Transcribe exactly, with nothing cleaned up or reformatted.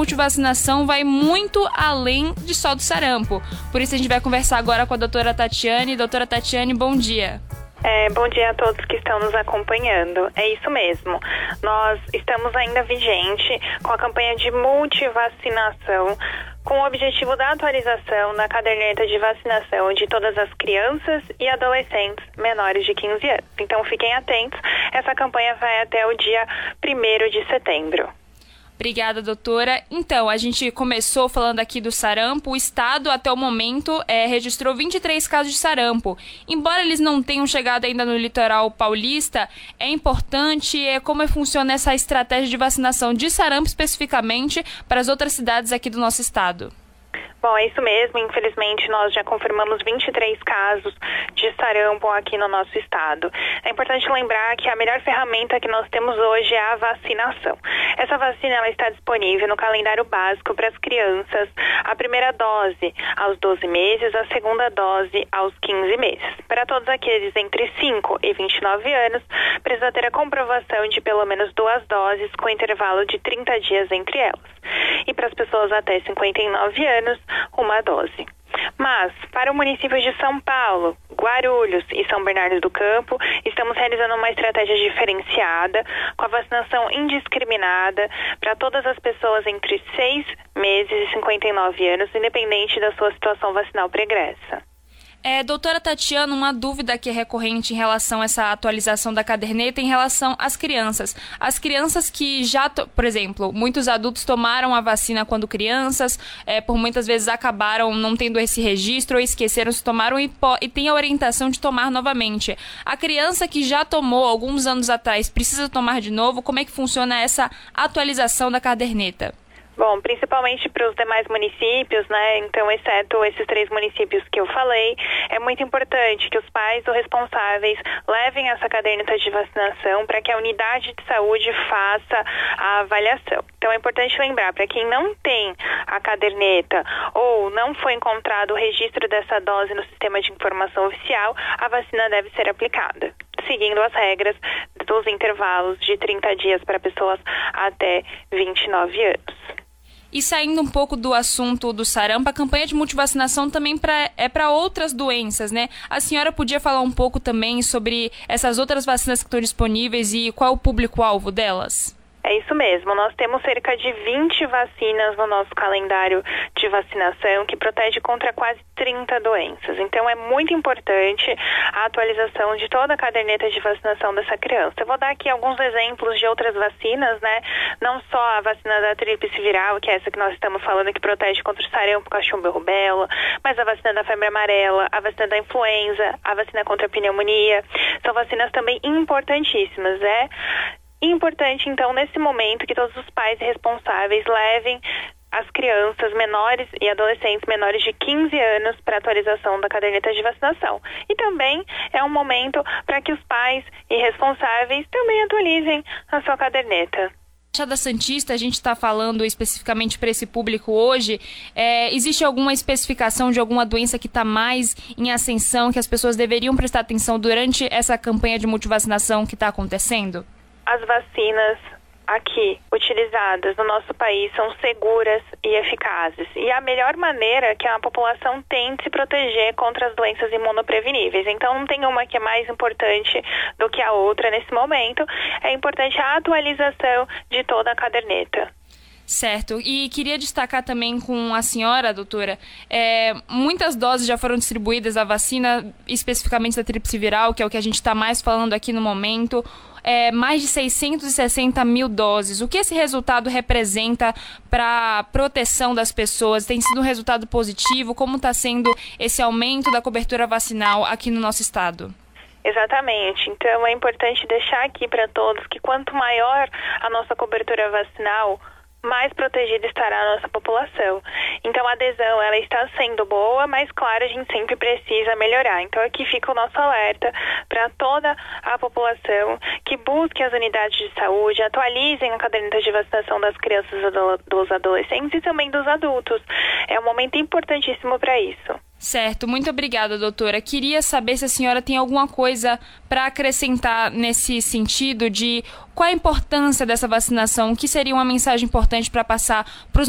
multivacinação vai muito além de só do sarampo. Por isso a gente vai conversar agora com a doutora Tatiane. Doutora Tatiane, bom dia. É, bom dia a todos que estão nos acompanhando. É isso mesmo. Nós estamos ainda vigente com a campanha de multivacinação, com o objetivo da atualização na caderneta de vacinação de todas as crianças e adolescentes menores de quinze anos. Então fiquem atentos, essa campanha vai até o dia primeiro de setembro. Obrigada, doutora. Então, a gente começou falando aqui do sarampo. O estado, até o momento, é, registrou vinte e três casos de sarampo. Embora eles não tenham chegado ainda no litoral paulista, é importante é, como funciona essa estratégia de vacinação de sarampo especificamente para as outras cidades aqui do nosso estado. Bom, é isso mesmo. Infelizmente, nós já confirmamos vinte e três casos de sarampo aqui no nosso estado. É importante lembrar que a melhor ferramenta que nós temos hoje é a vacinação. Essa vacina ela está disponível no calendário básico para as crianças. A primeira dose aos doze meses, a segunda dose aos quinze meses. Para todos aqueles entre cinco e vinte e nove anos, precisa ter a comprovação de pelo menos duas doses com intervalo de trinta dias entre elas. E para as pessoas até cinquenta e nove anos, uma dose. Mas, para o município de São Paulo, Guarulhos e São Bernardo do Campo, estamos realizando uma estratégia diferenciada, com a vacinação indiscriminada para todas as pessoas entre seis meses e cinquenta e nove anos, independente da sua situação vacinal pregressa. É, doutora Tatiana, uma dúvida que é recorrente em relação a essa atualização da caderneta em relação às crianças. As crianças que já, to- por exemplo, muitos adultos tomaram a vacina quando crianças, é, por muitas vezes acabaram não tendo esse registro ou esqueceram se tomaram e, po- e tem a orientação de tomar novamente. A criança que já tomou alguns anos atrás precisa tomar de novo? Como é que funciona essa atualização da caderneta? Bom, principalmente para os demais municípios, né? Então, exceto esses três municípios que eu falei, é muito importante que os pais ou responsáveis levem essa caderneta de vacinação para que a unidade de saúde faça a avaliação. Então, é importante lembrar, para quem não tem a caderneta ou não foi encontrado o registro dessa dose no sistema de informação oficial, a vacina deve ser aplicada, seguindo as regras dos intervalos de trinta dias para pessoas até vinte e nove anos. E saindo um pouco do assunto do sarampo, a campanha de multivacinação também pra, é para outras doenças, né? A senhora podia falar um pouco também sobre essas outras vacinas que estão disponíveis e qual é o público-alvo delas? É isso mesmo, nós temos cerca de vinte vacinas no nosso calendário de vacinação que protege contra quase trinta doenças. Então é muito importante a atualização de toda a caderneta de vacinação dessa criança. Eu vou dar aqui alguns exemplos de outras vacinas, né? Não só a vacina da tríplice viral, que é essa que nós estamos falando, que protege contra o sarampo, cachumba e rubéola, mas a vacina da febre amarela, a vacina da influenza, a vacina contra a pneumonia. São vacinas também importantíssimas, né? Importante, então, nesse momento, que todos os pais responsáveis levem as crianças menores e adolescentes menores de quinze anos para atualização da caderneta de vacinação. E também é um momento para que os pais e responsáveis também atualizem a sua caderneta. Baixada Santista, a gente está falando especificamente para esse público hoje, é, existe alguma especificação de alguma doença que está mais em ascensão, que as pessoas deveriam prestar atenção durante essa campanha de multivacinação que está acontecendo? As vacinas aqui utilizadas no nosso país são seguras e eficazes. E a melhor maneira que a população tem de se proteger contra as doenças imunopreveníveis. Então, não tem uma que é mais importante do que a outra nesse momento. É importante a atualização de toda a caderneta. Certo. E queria destacar também com a senhora, doutora, é, muitas doses já foram distribuídas da vacina, especificamente da tríplice viral, que é o que a gente está mais falando aqui no momento, é, mais de seiscentos e sessenta mil doses. O que esse resultado representa para a proteção das pessoas? Tem sido um resultado positivo? Como está sendo esse aumento da cobertura vacinal aqui no nosso estado? Exatamente. Então, é importante deixar aqui para todos que quanto maior a nossa cobertura vacinal, mais protegida estará a nossa população. Então, a adesão ela está sendo boa, mas, claro, a gente sempre precisa melhorar. Então, aqui fica o nosso alerta para toda a população que busque as unidades de saúde, atualizem a caderneta de vacinação das crianças e dos adolescentes e também dos adultos. É um momento importantíssimo para isso. Certo, muito obrigada, doutora. Queria saber se a senhora tem alguma coisa para acrescentar nesse sentido de qual a importância dessa vacinação, o que seria uma mensagem importante para passar para os